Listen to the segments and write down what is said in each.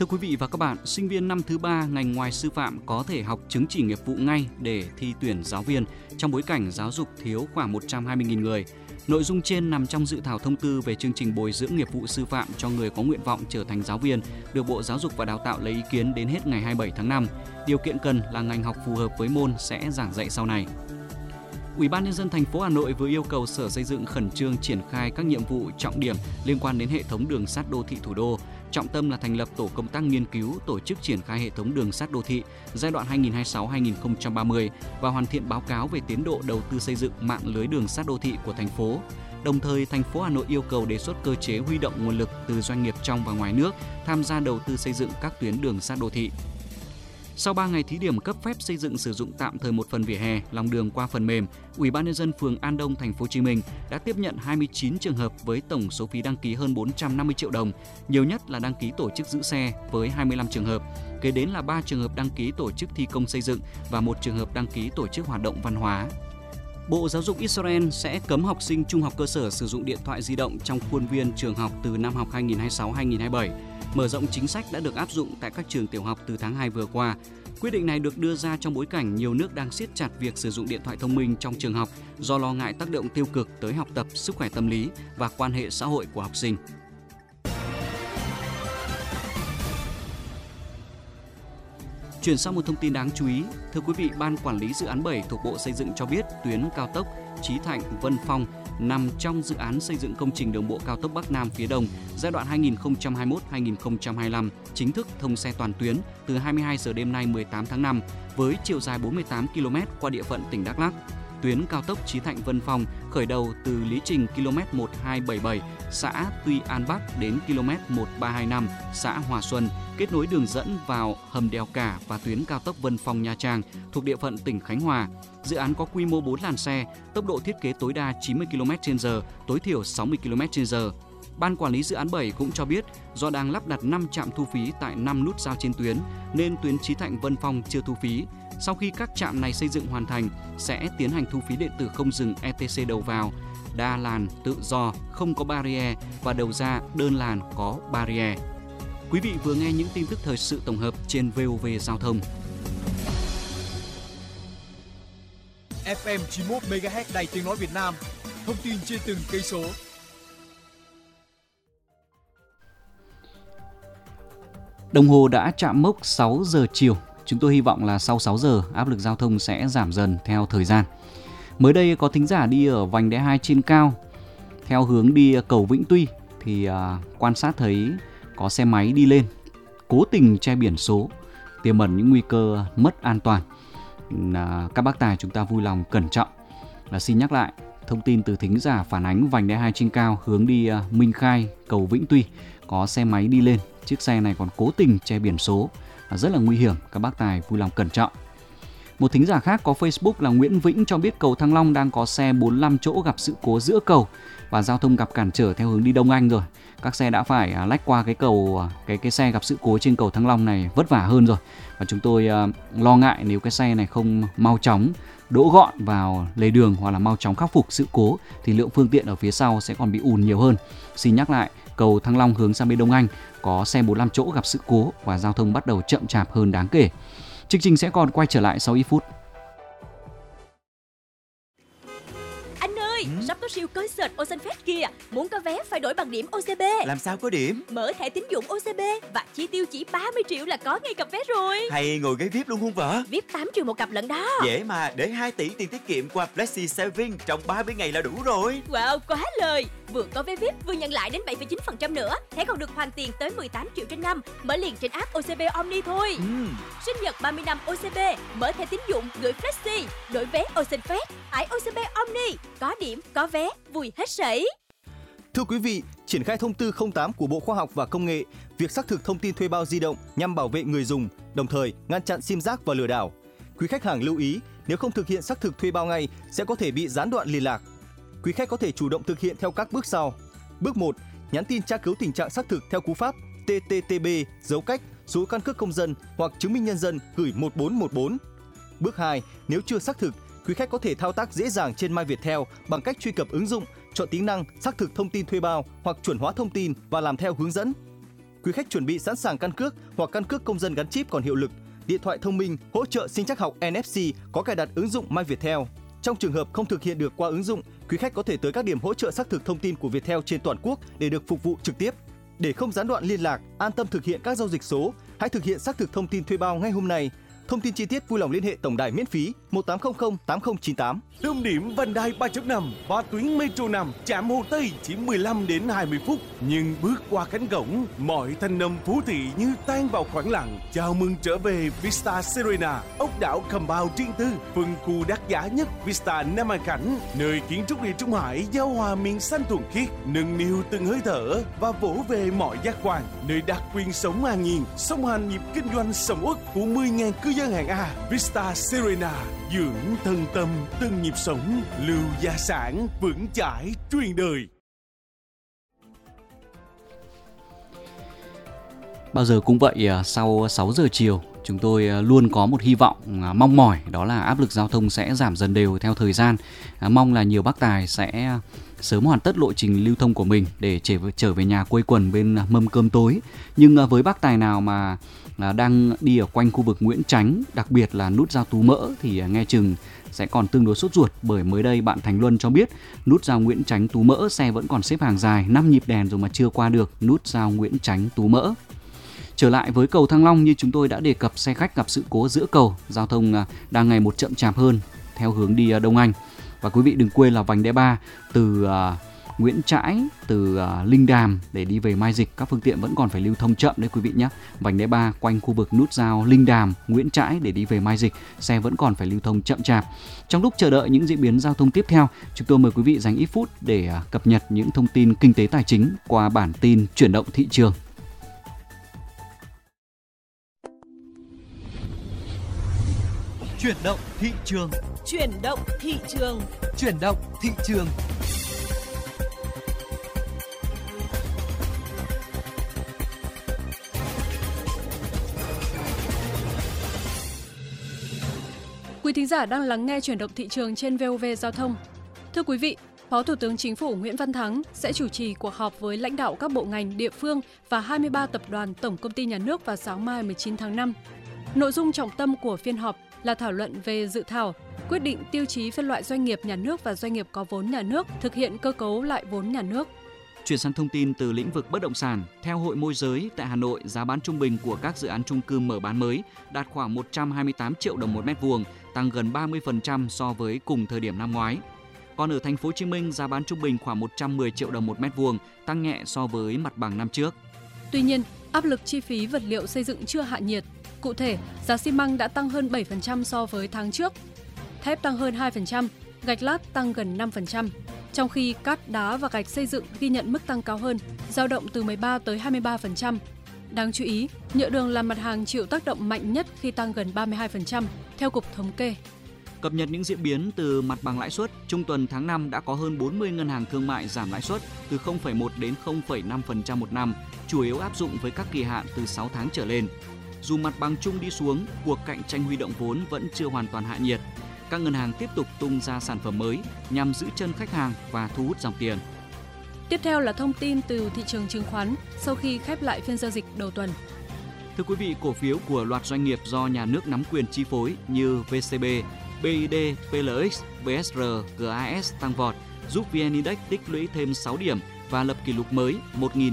Thưa quý vị và các bạn, sinh viên năm thứ 3 ngành ngoài sư phạm có thể học chứng chỉ nghiệp vụ ngay để thi tuyển giáo viên trong bối cảnh giáo dục thiếu khoảng 120.000 người. Nội dung trên nằm trong dự thảo thông tư về chương trình bồi dưỡng nghiệp vụ sư phạm cho người có nguyện vọng trở thành giáo viên, được Bộ Giáo dục và Đào tạo lấy ý kiến đến hết ngày 27 tháng 5. Điều kiện cần là ngành học phù hợp với môn sẽ giảng dạy sau này. Ủy ban Nhân dân thành phố Hà Nội vừa yêu cầu Sở Xây dựng khẩn trương triển khai các nhiệm vụ trọng điểm liên quan đến hệ thống đường sắt đô thị thủ đô. Trọng tâm là thành lập tổ công tác nghiên cứu, tổ chức triển khai hệ thống đường sắt đô thị giai đoạn 2026-2030 và hoàn thiện báo cáo về tiến độ đầu tư xây dựng mạng lưới đường sắt đô thị của thành phố. Đồng thời, thành phố Hà Nội yêu cầu đề xuất cơ chế huy động nguồn lực từ doanh nghiệp trong và ngoài nước tham gia đầu tư xây dựng các tuyến đường sắt đô thị. Sau 3 ngày thí điểm cấp phép xây dựng sử dụng tạm thời một phần vỉa hè, lòng đường qua phần mềm, Ủy ban Nhân dân phường An Đông, thành phố Hồ Chí Minh đã tiếp nhận 29 trường hợp với tổng số phí đăng ký hơn 450 triệu đồng. Nhiều nhất là đăng ký tổ chức giữ xe với 25 trường hợp, kế đến là 3 trường hợp đăng ký tổ chức thi công xây dựng và 1 trường hợp đăng ký tổ chức hoạt động văn hóa. Bộ Giáo dục Israel sẽ cấm học sinh trung học cơ sở sử dụng điện thoại di động trong khuôn viên trường học từ năm học 2026-2027. Mở rộng chính sách đã được áp dụng tại các trường tiểu học từ tháng 2 vừa qua. Quyết định này được đưa ra trong bối cảnh nhiều nước đang siết chặt việc sử dụng điện thoại thông minh trong trường học do lo ngại tác động tiêu cực tới học tập, sức khỏe tâm lý và quan hệ xã hội của học sinh. Chuyển sang một thông tin đáng chú ý. Thưa quý vị, Ban Quản lý Dự án 7 thuộc Bộ Xây dựng cho biết tuyến cao tốc Chí Thạnh - Vân Phong nằm trong dự án xây dựng công trình đường bộ cao tốc Bắc Nam phía Đông giai đoạn 2021-2025 chính thức thông xe toàn tuyến từ 22 giờ đêm nay 18 tháng 5 với chiều dài 48 km qua địa phận tỉnh Đắk Lắk. Tuyến cao tốc Chí Thạnh - Vân Phong khởi đầu từ lý trình km 1277 xã Tuy An Bắc đến km 1325 xã Hòa Xuân, kết nối đường dẫn vào hầm đèo Cả và tuyến cao tốc Vân Phong - Nha Trang thuộc địa phận tỉnh Khánh Hòa. Dự án có quy mô 4 làn xe, tốc độ thiết kế tối đa 90 km/h, tối thiểu 60 km/h. Ban Quản lý Dự án 7 cũng cho biết do đang lắp đặt 5 trạm thu phí tại 5 nút giao trên tuyến nên tuyến Chí Thạnh - Vân Phong chưa thu phí. Sau khi các trạm này xây dựng hoàn thành, sẽ tiến hành thu phí điện tử không dừng ETC đầu vào, đa làn tự do, không có barrier và đầu ra đơn làn có barrier. Quý vị vừa nghe những tin tức thời sự tổng hợp trên VOV Giao thông. FM 91 MHz Đài Tiếng nói Việt Nam. Thông tin trên từng cây số. Đồng hồ đã chạm mốc 6 giờ chiều. Chúng tôi hy vọng là sau 6 giờ, áp lực giao thông sẽ giảm dần theo thời gian. Mới đây có thính giả đi ở vành đai 2 trên cao, theo hướng đi cầu Vĩnh Tuy, thì quan sát thấy có xe máy đi lên, cố tình che biển số, tiềm ẩn những nguy cơ mất an toàn. Các bác tài chúng ta vui lòng cẩn trọng. Xin nhắc lại, thông tin từ thính giả phản ánh vành đai 2 trên cao hướng đi Minh Khai, cầu Vĩnh Tuy, có xe máy đi lên, chiếc xe này còn cố tình che biển số, rất là nguy hiểm, các bác tài vui lòng cẩn trọng. Một thính giả khác có Facebook là Nguyễn Vĩnh cho biết cầu Thăng Long đang có xe 45 chỗ gặp sự cố giữa cầu và giao thông gặp cản trở theo hướng đi Đông Anh rồi. Các xe đã phải lách qua cái cầu, cái xe gặp sự cố trên cầu Thăng Long này vất vả hơn rồi. Và chúng tôi lo ngại nếu cái xe này không mau chóng đỗ gọn vào lề đường hoặc là mau chóng khắc phục sự cố thì lượng phương tiện ở phía sau sẽ còn bị ùn nhiều hơn. Xin nhắc lại, cầu Thăng Long hướng sang bên Đông Anh có xe 45 chỗ gặp sự cố và giao thông bắt đầu chậm chạp hơn đáng kể. Chương trình sẽ còn quay trở lại sau ít phút. Anh ơi, sắp có siêu concert Oceanfest kìa. Muốn có vé phải đổi bằng điểm OCB. Làm sao có điểm? Mở thẻ tín dụng OCB và chi tiêu chỉ 30 triệu là có ngay cặp vé rồi. Hay ngồi ghế VIP luôn không vợ? VIP 8 triệu một cặp lận đó. Dễ mà, để 2 tỷ tiền tiết kiệm qua Flexi Saving trong 30 ngày là đủ rồi. Wow, quá lời. Vừa có vé VIP vừa nhận lại đến 7,9% nữa. Thẻ còn được hoàn tiền tới 18 triệu trên năm. Mở liền trên app OCB Omni thôi. Sinh nhật 30 năm OCB, mở thẻ tín dụng gửi Flexi, đổi vé Oceanfest, tải OCB Omni, có điểm, có vé, vui hết sảy. Thưa quý vị, triển khai thông tư 08 của Bộ Khoa học và Công nghệ, việc xác thực thông tin thuê bao di động nhằm bảo vệ người dùng, đồng thời ngăn chặn sim rác và lừa đảo. Quý khách hàng lưu ý, nếu không thực hiện xác thực thuê bao ngay sẽ có thể bị gián đoạn liên lạc. Quý khách có thể chủ động thực hiện theo các bước sau. Bước 1, nhắn tin tra cứu tình trạng xác thực theo cú pháp TTTB dấu cách số căn cước công dân hoặc chứng minh nhân dân gửi 1414. Bước 2, nếu chưa xác thực, quý khách có thể thao tác dễ dàng trên My Viettel bằng cách truy cập ứng dụng, chọn tính năng xác thực thông tin thuê bao hoặc chuẩn hóa thông tin và làm theo hướng dẫn. Quý khách chuẩn bị sẵn sàng căn cước hoặc căn cước công dân gắn chip còn hiệu lực, điện thoại thông minh hỗ trợ sinh trắc học NFC có cài đặt ứng dụng My Viettel. Trong trường hợp không thực hiện được qua ứng dụng, quý khách có thể tới các điểm hỗ trợ xác thực thông tin của Viettel trên toàn quốc để được phục vụ trực tiếp. Để không gián đoạn liên lạc, an tâm thực hiện các giao dịch số, hãy thực hiện xác thực thông tin thuê bao ngay hôm nay. Thông tin chi tiết vui lòng liên hệ tổng đài miễn phí 1800 8098. Tâm điểm vành đai 3.5 và tuyến Metro 5 trạm Hồ Tây chỉ 15 đến 20 phút, nhưng bước qua cánh cổng, mọi thanh âm phố thị như tan vào khoảng lặng. Chào mừng trở về Vista Serena, ốc đảo Compound riêng tư, phân khu đắt giá nhất Vista Nam An Khánh, nơi kiến trúc địa Trung Hải giao hòa miền xanh thuần khiết, nâng niu từng hơi thở và vỗ về mọi giác quan, nơi đặc quyền sống an nhiên, song hành nhịp kinh doanh sầm uất của 10.000 cư dân hạng A. Vista Serena, dưỡng thân tâm từng nhịp sống, lưu gia sản vững chãi truyền đời. Bao giờ cũng vậy, sau 6 giờ chiều, chúng tôi luôn có một hy vọng mong mỏi, đó là áp lực giao thông sẽ giảm dần đều theo thời gian. Mong là nhiều bác tài sẽ sớm hoàn tất lộ trình lưu thông của mình để trở về nhà quây quần bên mâm cơm tối. Nhưng với bác tài nào mà đang đi ở quanh khu vực Nguyễn Chánh, đặc biệt là nút giao Tú Mỡ, thì nghe chừng sẽ còn tương đối sốt ruột, bởi mới đây bạn Thành Luân cho biết nút giao Nguyễn Chánh Tú Mỡ xe vẫn còn xếp hàng dài 5 nhịp đèn rồi mà chưa qua được nút giao Nguyễn Chánh Tú Mỡ. Trở lại với cầu Thăng Long, như chúng tôi đã đề cập, xe khách gặp sự cố giữa cầu, giao thông đang ngày một chậm chạp hơn theo hướng đi Đông Anh. Và quý vị đừng quên là vành đai 3 từ Nguyễn Trãi, từ Linh Đàm để đi về Mai Dịch, các phương tiện vẫn còn phải lưu thông chậm đấy quý vị nhé. Vành đai 3 quanh khu vực nút giao Linh Đàm, Nguyễn Trãi để đi về Mai Dịch, xe vẫn còn phải lưu thông chậm chạp. Trong lúc chờ đợi những diễn biến giao thông tiếp theo, chúng tôi mời quý vị dành ít phút để cập nhật những thông tin kinh tế tài chính qua bản tin chuyển động thị trường. Chuyển động thị trường. Chuyển động thị trường. Chuyển động thị trường. Quý thính giả đang lắng nghe Chuyển động thị trường trên VOV Giao thông. Thưa quý vị, Phó Thủ tướng Chính phủ Nguyễn Văn Thắng sẽ chủ trì cuộc họp với lãnh đạo các bộ ngành, địa phương và 23 tập đoàn tổng công ty nhà nước vào sáng mai 19 tháng 5. Nội dung trọng tâm của phiên họp là thảo luận về dự thảo quyết định tiêu chí phân loại doanh nghiệp nhà nước và doanh nghiệp có vốn nhà nước, thực hiện cơ cấu lại vốn nhà nước. Chuyển sang thông tin từ lĩnh vực bất động sản, theo Hội Môi giới, tại Hà Nội, giá bán trung bình của các dự án chung cư mở bán mới đạt khoảng 128 triệu đồng một mét vuông, tăng gần 30% so với cùng thời điểm năm ngoái. Còn ở thành phố Hồ Chí Minh, giá bán trung bình khoảng 110 triệu đồng một mét vuông, tăng nhẹ so với mặt bằng năm trước. Tuy nhiên, áp lực chi phí vật liệu xây dựng chưa hạ nhiệt. Cụ thể, giá xi măng đã tăng hơn 7% so với tháng trước, thép tăng hơn 2%, gạch lát tăng gần 5%. Trong khi cát, đá và gạch xây dựng ghi nhận mức tăng cao hơn, dao động từ 13 tới 23%. Đáng chú ý, nhựa đường là mặt hàng chịu tác động mạnh nhất khi tăng gần 32%, theo Cục Thống kê. Cập nhật những diễn biến từ mặt bằng lãi suất, trung tuần tháng 5 đã có hơn 40 ngân hàng thương mại giảm lãi suất từ 0,1 đến 0,5% một năm, chủ yếu áp dụng với các kỳ hạn từ 6 tháng trở lên. Dù mặt bằng chung đi xuống, cuộc cạnh tranh huy động vốn vẫn chưa hoàn toàn hạ nhiệt. Các ngân hàng tiếp tục tung ra sản phẩm mới nhằm giữ chân khách hàng và thu hút dòng tiền. Tiếp theo là thông tin từ thị trường chứng khoán sau khi khép lại phiên giao dịch đầu tuần. Thưa quý vị, cổ phiếu của loạt doanh nghiệp do nhà nước nắm quyền chi phối như VCB, BID, PLX, VSR, GAS tăng vọt, giúp VN Index tích lũy thêm 6 điểm và lập kỷ lục mới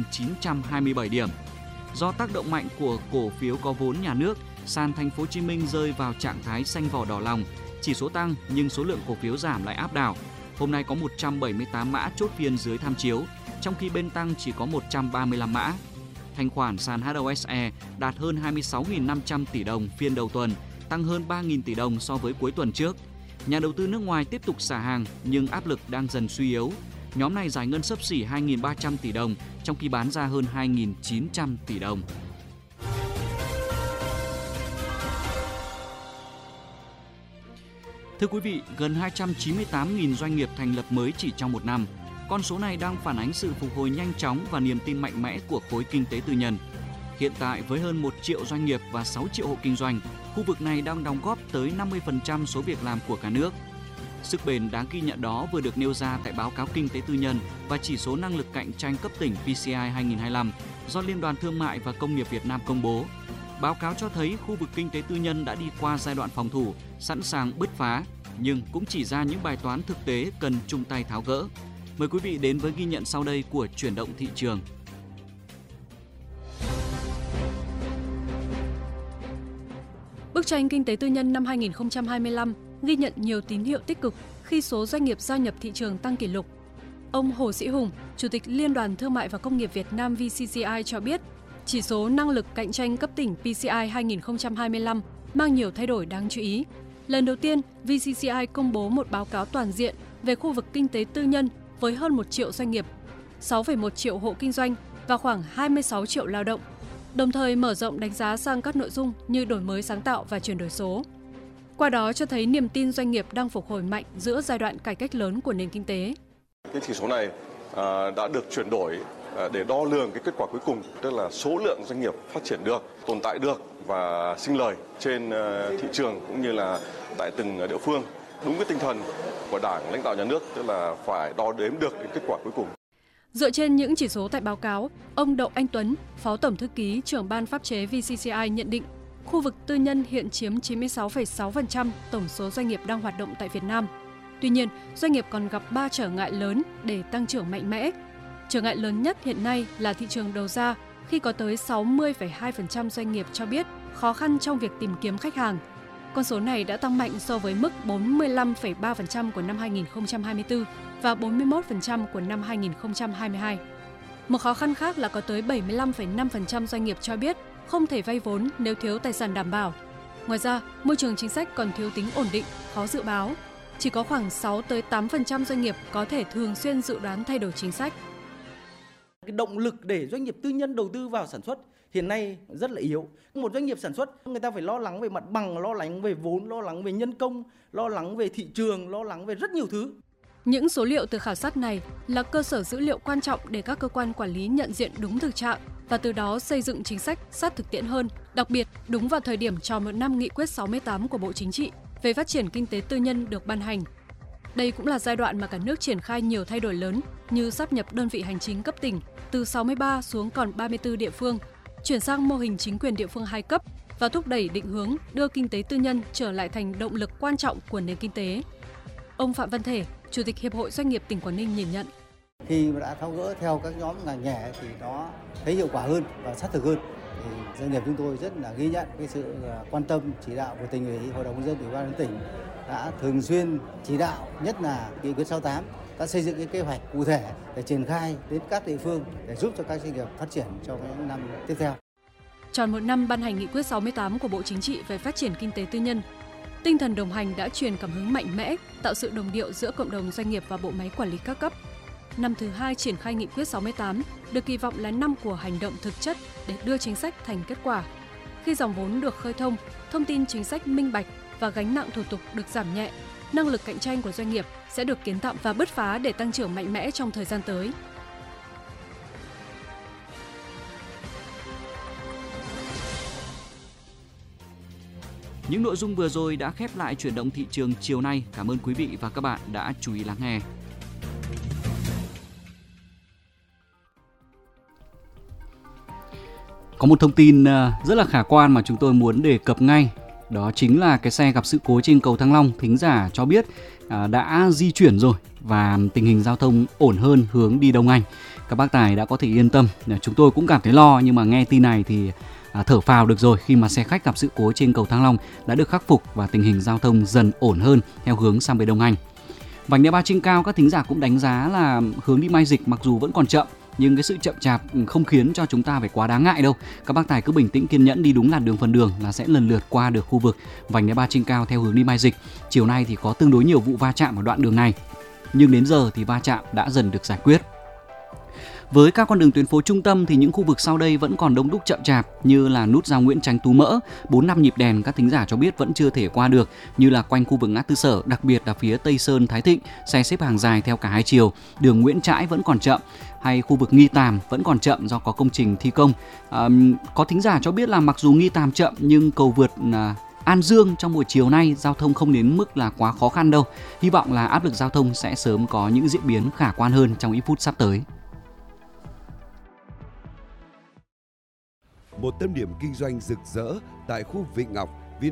1.927 điểm. Do tác động mạnh của cổ phiếu có vốn nhà nước, sàn Thành phố Hồ Chí Minh rơi vào trạng thái xanh vỏ đỏ lòng. Chỉ số tăng nhưng số lượng cổ phiếu giảm lại áp đảo. Hôm nay có 178 mã chốt phiên dưới tham chiếu, trong khi bên tăng chỉ có 135 mã. Thanh khoản sàn HOSE đạt hơn 26.500 tỷ đồng phiên đầu tuần, tăng hơn 3.000 tỷ đồng so với cuối tuần trước. Nhà đầu tư nước ngoài tiếp tục xả hàng nhưng áp lực đang dần suy yếu. Nhóm này giải ngân xấp xỉ 2.300 tỷ đồng, trong khi bán ra hơn 2.900 tỷ đồng. Thưa quý vị, gần 298.000 doanh nghiệp thành lập mới chỉ trong một năm. Con số này đang phản ánh sự phục hồi nhanh chóng và niềm tin mạnh mẽ của khối kinh tế tư nhân. Hiện tại với hơn 1 triệu doanh nghiệp và 6 triệu hộ kinh doanh, khu vực này đang đóng góp tới 50% số việc làm của cả nước. Sức bền đáng ghi nhận đó vừa được nêu ra tại báo cáo kinh tế tư nhân và chỉ số năng lực cạnh tranh cấp tỉnh PCI 2025 do Liên đoàn Thương mại và Công nghiệp Việt Nam công bố. Báo cáo cho thấy khu vực kinh tế tư nhân đã đi qua giai đoạn phòng thủ, sẵn sàng bứt phá, nhưng cũng chỉ ra những bài toán thực tế cần chung tay tháo gỡ. Mời quý vị đến với ghi nhận sau đây của Chuyển động thị trường. Bức tranh kinh tế tư nhân năm 2025 ghi nhận nhiều tín hiệu tích cực khi số doanh nghiệp gia nhập thị trường tăng kỷ lục. Ông Hồ Sĩ Hùng, Chủ tịch Liên đoàn Thương mại và Công nghiệp Việt Nam VCCI cho biết, chỉ số năng lực cạnh tranh cấp tỉnh PCI 2025 mang nhiều thay đổi đáng chú ý. Lần đầu tiên, VCCI công bố một báo cáo toàn diện về khu vực kinh tế tư nhân với hơn 1 triệu doanh nghiệp, 6,1 triệu hộ kinh doanh và khoảng 26 triệu lao động, đồng thời mở rộng đánh giá sang các nội dung như đổi mới sáng tạo và chuyển đổi số. Qua đó cho thấy niềm tin doanh nghiệp đang phục hồi mạnh giữa giai đoạn cải cách lớn của nền kinh tế. Cái chỉ số này đã được chuyển đổi để đo lường cái kết quả cuối cùng, tức là số lượng doanh nghiệp phát triển được, tồn tại được và sinh lời trên thị trường cũng như là tại từng địa phương. Đúng cái tinh thần của Đảng, lãnh đạo nhà nước, tức là phải đo đếm được cái kết quả cuối cùng. Dựa trên những chỉ số tại báo cáo, ông Đậu Anh Tuấn, Phó Tổng Thư ký trưởng Ban Pháp chế VCCI nhận định, khu vực tư nhân hiện chiếm 96,6% tổng số doanh nghiệp đang hoạt động tại Việt Nam. Tuy nhiên, doanh nghiệp còn gặp 3 trở ngại lớn để tăng trưởng mạnh mẽ. Trở ngại lớn nhất hiện nay là thị trường đầu ra, khi có tới 60,2% doanh nghiệp cho biết khó khăn trong việc tìm kiếm khách hàng. Con số này đã tăng mạnh so với mức 45,3% của năm 2024 và 41% của năm 2022. Một khó khăn khác là có tới 75,5% doanh nghiệp cho biết không thể vay vốn nếu thiếu tài sản đảm bảo. Ngoài ra, môi trường chính sách còn thiếu tính ổn định, khó dự báo. Chỉ có khoảng 6-8% doanh nghiệp có thể thường xuyên dự đoán thay đổi chính sách. Cái động lực để doanh nghiệp tư nhân đầu tư vào sản xuất hiện nay rất là yếu. Một doanh nghiệp sản xuất, người ta phải lo lắng về mặt bằng, lo lắng về vốn, lo lắng về nhân công, lo lắng về thị trường, lo lắng về rất nhiều thứ. Những số liệu từ khảo sát này là cơ sở dữ liệu quan trọng để các cơ quan quản lý nhận diện đúng thực trạng và từ đó xây dựng chính sách sát thực tiễn hơn, đặc biệt đúng vào thời điểm tròn 1 năm Nghị quyết 68 của Bộ Chính trị về phát triển kinh tế tư nhân được ban hành. Đây cũng là giai đoạn mà cả nước triển khai nhiều thay đổi lớn như sáp nhập đơn vị hành chính cấp tỉnh từ 63 xuống còn 34 địa phương, chuyển sang mô hình chính quyền địa phương 2 cấp và thúc đẩy định hướng đưa kinh tế tư nhân trở lại thành động lực quan trọng của nền kinh tế. Ông Phạm Văn Thể, Chủ tịch Hiệp hội Doanh nghiệp tỉnh Quảng Ninh nhìn nhận. Khi mà đã tháo gỡ theo các nhóm ngành nghề thì nó thấy hiệu quả hơn và sát thực hơn. Thì doanh nghiệp chúng tôi rất là ghi nhận cái sự quan tâm chỉ đạo của Tỉnh ủy, Hội đồng nhân dân Ủy ban nhân dân tỉnh đã thường xuyên chỉ đạo, nhất là Nghị quyết 68 đã xây dựng cái kế hoạch cụ thể để triển khai đến các địa phương để giúp cho các doanh nghiệp phát triển trong những năm tiếp theo. Tròn 1 năm ban hành Nghị quyết 68 của Bộ Chính trị về phát triển kinh tế tư nhân, tinh thần đồng hành đã truyền cảm hứng mạnh mẽ, tạo sự đồng điệu giữa cộng đồng doanh nghiệp và bộ máy quản lý các cấp. Năm thứ 2 triển khai Nghị quyết 68 được kỳ vọng là năm của hành động thực chất để đưa chính sách thành kết quả. Khi dòng vốn được khơi thông tin chính sách minh bạch và gánh nặng thủ tục được giảm nhẹ, năng lực cạnh tranh của doanh nghiệp sẽ được kiến tạo và bứt phá để tăng trưởng mạnh mẽ trong thời gian tới. Những nội dung vừa rồi đã khép lại Chuyển động thị trường chiều nay. Cảm ơn quý vị và các bạn đã chú ý lắng nghe. Có một thông tin rất là khả quan mà chúng tôi muốn đề cập ngay. Đó chính là cái xe gặp sự cố trên cầu Thăng Long. Thính giả cho biết đã di chuyển rồi và tình hình giao thông ổn hơn hướng đi Đông Anh. Các bác tài đã có thể yên tâm. Chúng tôi cũng cảm thấy lo nhưng mà nghe tin này thì thở phào được rồi khi mà xe khách gặp sự cố trên cầu Thăng Long đã được khắc phục và tình hình giao thông dần ổn hơn theo hướng sang bên Đông Anh. Vành đai 3 trên cao, các thính giả cũng đánh giá là hướng đi Mai Dịch mặc dù vẫn còn chậm nhưng cái sự chậm chạp không khiến cho chúng ta phải quá đáng ngại đâu. Các bác tài cứ bình tĩnh kiên nhẫn đi đúng làn đường phần đường là sẽ lần lượt qua được khu vực vành đai 3 trên cao theo hướng đi Mai Dịch. Chiều nay thì có tương đối nhiều vụ va chạm ở đoạn đường này nhưng đến giờ thì va chạm đã dần được giải quyết. Với các con đường tuyến phố trung tâm thì những khu vực sau đây vẫn còn đông đúc chậm chạp như là nút giao Nguyễn Chánh Tú Mỡ, 4-5 nhịp đèn các thính giả cho biết vẫn chưa thể qua được, như là quanh khu vực ngã tư Sở, đặc biệt là phía Tây Sơn Thái Thịnh, xe xếp hàng dài theo cả hai chiều, đường Nguyễn Trãi vẫn còn chậm, hay khu vực Nghi Tàm vẫn còn chậm do có công trình thi công. Có thính giả cho biết là mặc dù Nghi Tàm chậm nhưng cầu vượt An Dương trong buổi chiều nay giao thông không đến mức là quá khó khăn đâu. Hy vọng là áp lực giao thông sẽ sớm có những diễn biến khả quan hơn trong ít phút sắp tới. Một tâm điểm kinh doanh rực rỡ tại khu Vịnh Ngọc,